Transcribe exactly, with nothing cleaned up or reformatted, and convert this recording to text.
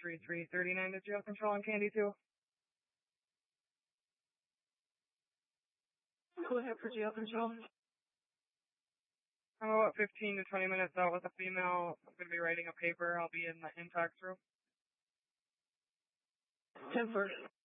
three three three nine to jail control on Candy two. Go ahead for jail control. I'm about fifteen to twenty minutes out with a female. I'm going to be writing a paper. I'll be in the in-tax room. ten first.